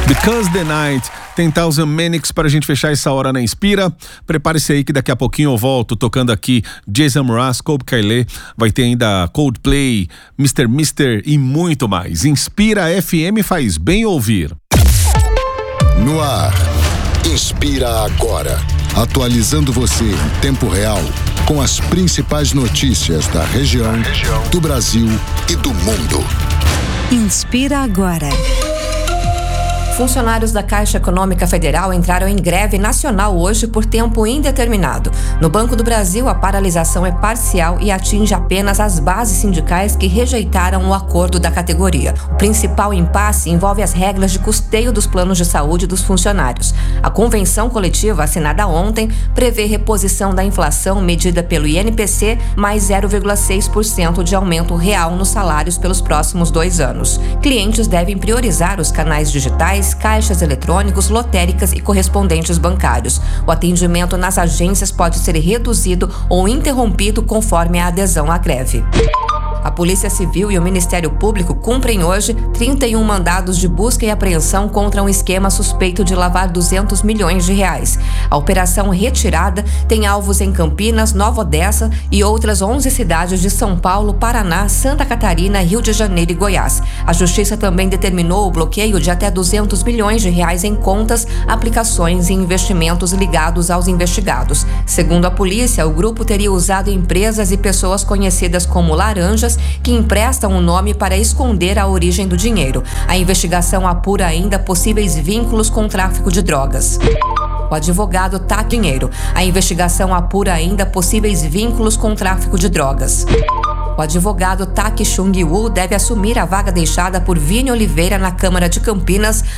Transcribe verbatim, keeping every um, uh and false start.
Because the Night, tem Thousand Manics para a gente fechar essa hora na Inspira. Prepare-se aí que daqui a pouquinho eu volto tocando aqui Jason Mraz, Colby Calais, vai ter ainda Coldplay, mister Mister e muito mais. Inspira F M, faz bem ouvir. No ar, Inspira Agora, atualizando você em tempo real com as principais notícias da região, do Brasil e do mundo. Inspira Agora. Funcionários da Caixa Econômica Federal entraram em greve nacional hoje por tempo indeterminado. No Banco do Brasil, a paralisação é parcial e atinge apenas as bases sindicais que rejeitaram o acordo da categoria. O principal impasse envolve as regras de custeio dos planos de saúde dos funcionários. A convenção coletiva assinada ontem prevê reposição da inflação medida pelo I N P C mais zero vírgula seis por cento de aumento real nos salários pelos próximos dois anos. Clientes devem priorizar os canais digitais, caixas eletrônicos, lotéricas e correspondentes bancários. O atendimento nas agências pode ser reduzido ou interrompido conforme a adesão à greve. A Polícia Civil e o Ministério Público cumprem hoje trinta e um mandados de busca e apreensão contra um esquema suspeito de lavar duzentos milhões de reais. A operação retirada tem alvos em Campinas, Nova Odessa e outras onze cidades de São Paulo, Paraná, Santa Catarina, Rio de Janeiro e Goiás. A Justiça também determinou o bloqueio de até duzentos milhões de reais em contas, aplicações e investimentos ligados aos investigados. Segundo a polícia, o grupo teria usado empresas e pessoas conhecidas como laranjas que emprestam o nome para esconder a origem do dinheiro. A investigação apura ainda possíveis vínculos com o tráfico de drogas. O advogado tá dinheiro. A investigação apura ainda possíveis vínculos com o tráfico de drogas. O advogado Tak Chung Woo deve assumir a vaga deixada por Vini Oliveira na Câmara de Campinas